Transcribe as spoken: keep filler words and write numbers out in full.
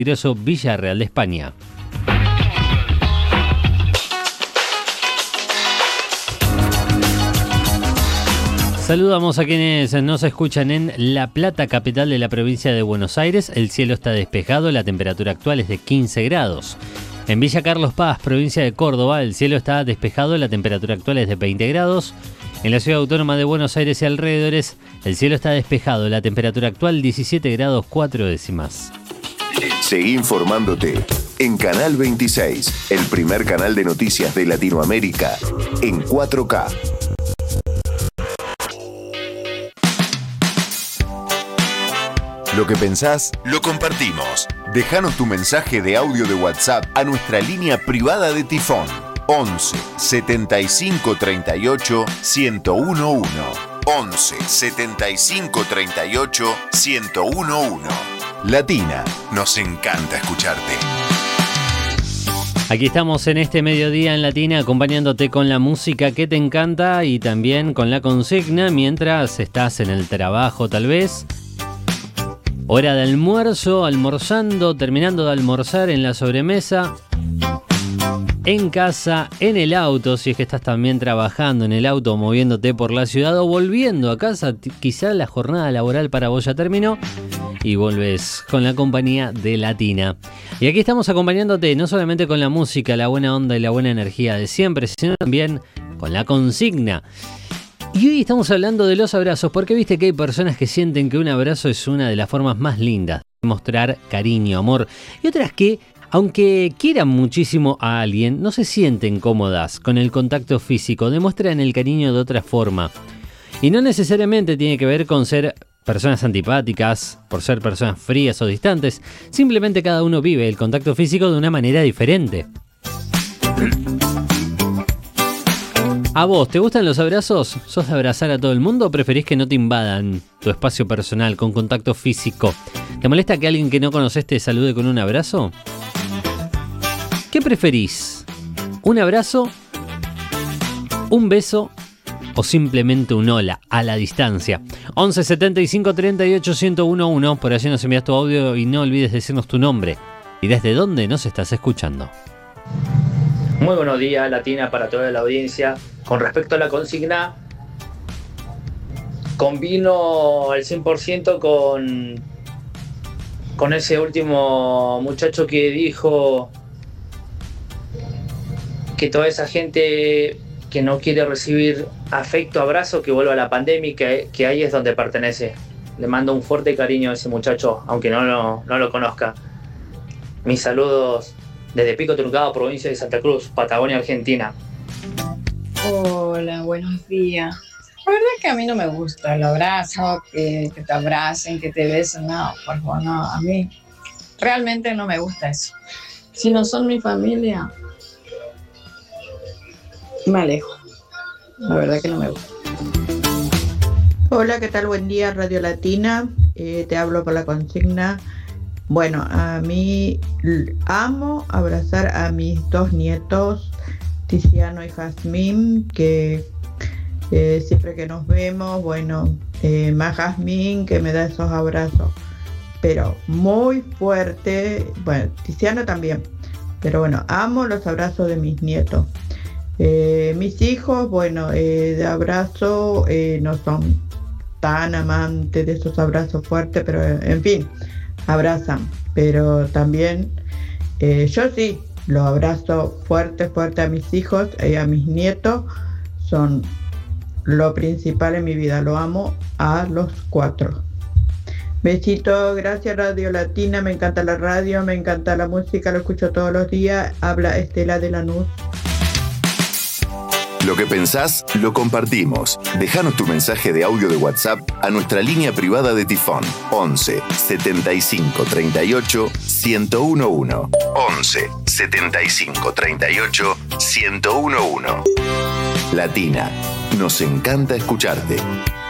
peligroso Villarreal de España. Saludamos a quienes nos escuchan en La Plata, capital de la provincia de Buenos Aires. El cielo está despejado, la temperatura actual es de quince grados. En Villa Carlos Paz, provincia de Córdoba, el cielo está despejado, la temperatura actual es de veinte grados. En la ciudad autónoma de Buenos Aires y alrededores, el cielo está despejado, la temperatura actual diecisiete grados cuatro décimas. Seguí informándote en Canal veintiséis, el primer canal de noticias de Latinoamérica en cuatro K. Lo que pensás, lo compartimos. Déjanos tu mensaje de audio de WhatsApp a nuestra línea privada de Tifón. once setenta y cinco treinta y ocho ciento uno. once setenta y cinco treinta y ocho ciento uno. Latina, nos encanta escucharte. Aquí estamos en este mediodía en Latina acompañándote con la música que te encanta y también con la consigna mientras estás en el trabajo tal vez. Hora de almuerzo, almorzando, terminando de almorzar en la sobremesa, en casa, en el auto, si es que estás también trabajando en el auto, moviéndote por la ciudad o volviendo a casa, quizá la jornada laboral para vos ya terminó y volvés con la compañía de Latina. Y aquí estamos acompañándote no solamente con la música, la buena onda y la buena energía de siempre, sino también con la consigna. Y hoy estamos hablando de los abrazos, porque viste que hay personas que sienten que un abrazo es una de las formas más lindas de mostrar cariño, amor, y otras que, aunque quieran muchísimo a alguien, no se sienten cómodas con el contacto físico, demuestran el cariño de otra forma. Y no necesariamente tiene que ver con ser personas antipáticas, por ser personas frías o distantes, simplemente cada uno vive el contacto físico de una manera diferente. ¿A vos te gustan los abrazos? ¿Sos de abrazar a todo el mundo o preferís que no te invadan tu espacio personal con contacto físico? ¿Te molesta que alguien que no conoces te salude con un abrazo? ¿Qué preferís? ¿Un abrazo? ¿Un beso? ¿O simplemente un hola a la distancia? once setenta y cinco treinta y ocho ciento uno. Por allí nos envías tu audio y no olvides decirnos tu nombre y desde dónde nos estás escuchando. Muy buenos días, Latina, para toda la audiencia. Con respecto a la consigna, combino al cien por ciento con, con ese último muchacho que dijo que toda esa gente que no quiere recibir afecto, abrazo, que vuelva a la pandemia y que, que ahí es donde pertenece. Le mando un fuerte cariño a ese muchacho, aunque no lo, no lo conozca. Mis saludos desde Pico Truncado, provincia de Santa Cruz, Patagonia, Argentina. Hola, buenos días. La verdad es que a mí no me gusta el abrazo, que, que te abracen, que te besen, no, por favor, no, a mí realmente no me gusta eso. Si no son mi familia, me alejo. La verdad que no me gusta. Hola, ¿qué tal? Buen día, Radio Latina. Eh, te hablo por la consigna. Bueno, a mí amo abrazar a mis dos nietos, Tiziano y Jazmín, que eh, siempre que nos vemos, bueno, eh, más Jazmín que me da esos abrazos, pero muy fuerte. Bueno, Tiziano también, pero bueno, amo los abrazos de mis nietos. Eh, mis hijos, bueno, eh, de abrazo eh, no son tan amantes de esos abrazos fuertes, pero en fin, abrazan, pero también eh, yo sí, los abrazo fuerte, fuerte a mis hijos y a mis nietos, son lo principal en mi vida, lo amo a los cuatro. Besitos, gracias Radio Latina, me encanta la radio, me encanta la música, lo escucho todos los días. Habla Estela de Lanús. Lo que pensás, lo compartimos. Déjanos tu mensaje de audio de WhatsApp a nuestra línea privada de Tifón. once setenta y cinco treinta y ocho ciento uno. once setenta y cinco treinta y ocho ciento uno. Latina, nos encanta escucharte.